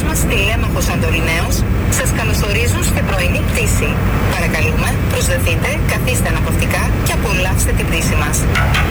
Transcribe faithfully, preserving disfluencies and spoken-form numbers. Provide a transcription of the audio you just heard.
μας τηλέμαχος Σαντοριναίος σας καλωσορίζουν στην πρωινή πτήση. Παρακαλούμε, προσδεθείτε, καθίστε αναπαυτικά και απολαύστε την πτήση μας.